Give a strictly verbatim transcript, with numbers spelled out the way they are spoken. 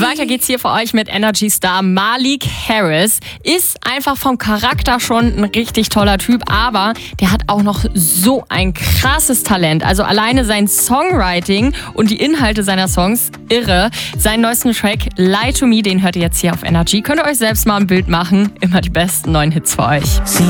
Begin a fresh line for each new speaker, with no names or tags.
weiter geht's hier für euch mit Energy Star Malik Harris. Ist einfach vom Charakter schon ein richtig toller Typ, aber der hat auch noch so ein krasses Talent. Also alleine sein Songwriting und die Inhalte seiner Songs, irre. Seinen neuesten Track Lie to Me, den hört ihr jetzt hier auf Energy. Könnt ihr euch selbst mal ein Bild machen. Immer die besten neuen Hits für euch.